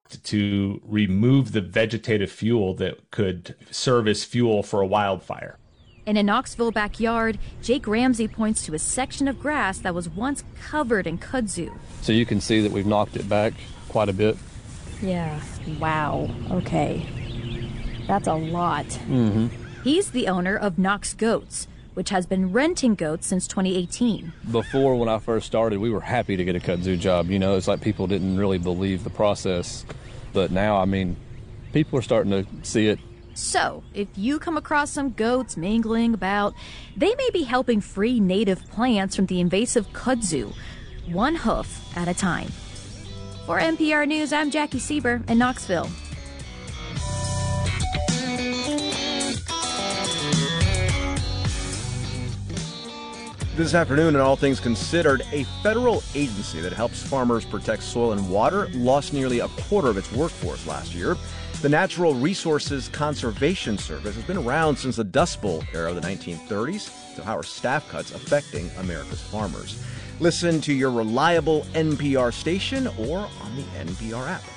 to remove the vegetative fuel that could serve as fuel for a wildfire. In a Knoxville backyard, Jake Ramsey points to a section of grass that was once covered in kudzu. So you can see that we've knocked it back quite a bit. Yeah. Wow. Okay. That's a lot. Mm-hmm. He's the owner of Knox Goats, which has been renting goats since 2018. Before, when I first started, we were happy to get a kudzu job. You know, it's like people didn't really believe the process. But now, I mean, people are starting to see it. So, if you come across some goats mingling about, they may be helping free native plants from the invasive kudzu, one hoof at a time. For NPR News, I'm Jackie Sieber in Knoxville. This afternoon, in All Things Considered, a federal agency that helps farmers protect soil and water lost nearly a quarter of its workforce last year. The Natural Resources Conservation Service has been around since the Dust Bowl era of the 1930s. So how are staff cuts affecting America's farmers? Listen to your reliable NPR station or on the NPR app.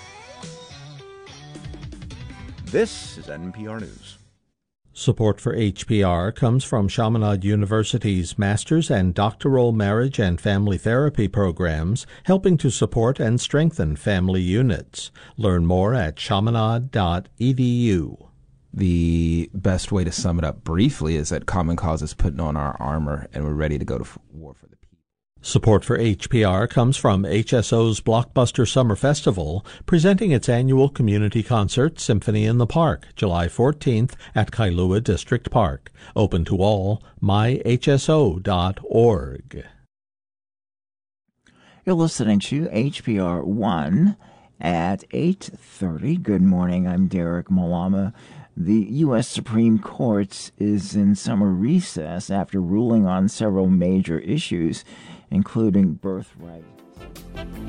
This is NPR News. Support for HPR comes from Chaminade University's master's and doctoral marriage and family therapy programs, helping to support and strengthen family units. Learn more at chaminade.edu. The best way to sum it up briefly is that Common Cause is putting on our armor and we're ready to go to war for the people. Support for HPR comes from HSO's Blockbuster Summer Festival, presenting its annual community concert, Symphony in the Park, July 14th at Kailua District Park. Open to all, myhso.org. You're listening to HPR 1 at 8:30. Good morning, I'm Derek Malama. The U.S. Supreme Court is in summer recess after ruling on several major issues, including birthright.